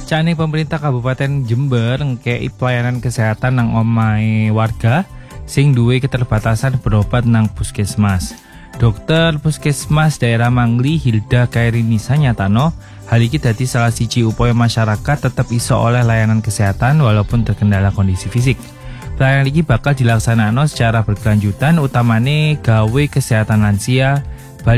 Cane pemerintah Kabupaten Jember ngekei pelayanan kesehatan nang omahe warga sing duwe keterbatasan berobat nang puskesmas. Dokter Puskesmas Daerah Mangli Hilda Kairinisa nyatano hal iki dadi salah siji upaya masyarakat tetap iso oleh layanan kesehatan walaupun terkendala kondisi fisik. Pelayanan iki bakal dilaksanakno secara berkelanjutan utamane gawe kesehatan lansia,